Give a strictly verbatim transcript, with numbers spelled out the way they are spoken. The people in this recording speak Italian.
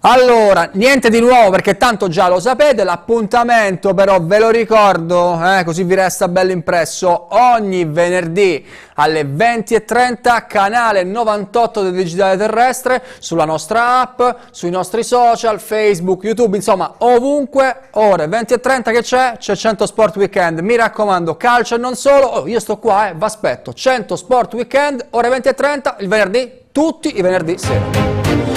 Allora, niente di nuovo perché tanto già lo sapete, l'appuntamento però ve lo ricordo, eh, così vi resta bello impresso, ogni venerdì alle venti e trenta, canale novantotto del Digitale Terrestre, sulla nostra app, sui nostri social, Facebook, YouTube, insomma ovunque, ore venti e trenta che c'è? C'è cento Sport Weekend, mi raccomando, calcio e non solo, oh, io sto qua, eh, vi aspetto, cento Sport Weekend, ore venti e trenta, il venerdì, tutti i venerdì sera.